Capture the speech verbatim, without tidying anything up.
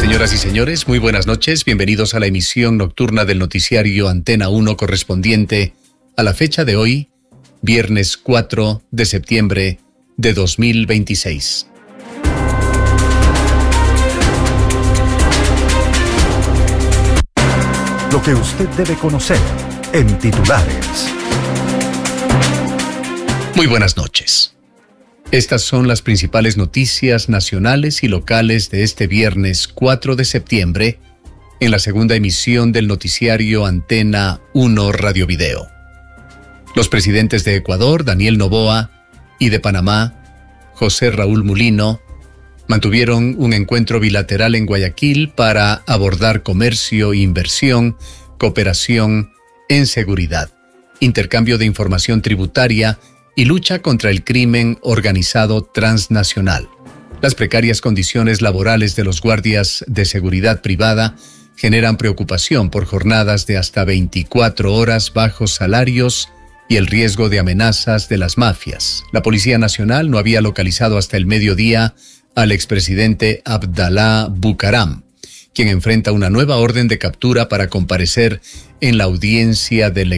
Señoras y señores, muy buenas noches. Bienvenidos a la emisión nocturna del noticiario Antena uno correspondiente a la fecha de hoy, viernes cuatro de septiembre de dos mil veintiséis. Lo que usted debe conocer en titulares. Muy buenas noches. Estas son las principales noticias nacionales y locales de este viernes cuatro de septiembre en la segunda emisión del noticiario Antena uno Radio Video. Los presidentes de Ecuador, Daniel Noboa, y de Panamá, José Raúl Mulino, mantuvieron un encuentro bilateral en Guayaquil para abordar comercio, inversión, cooperación en seguridad, intercambio de información tributaria y lucha contra el crimen organizado transnacional. Las precarias condiciones laborales de los guardias de seguridad privada generan preocupación por jornadas de hasta veinticuatro horas, bajos salarios y el riesgo de amenazas de las mafias. La Policía Nacional no había localizado hasta el mediodía al expresidente Abdalá Bucaram, quien enfrenta una nueva orden de captura para comparecer en la audiencia del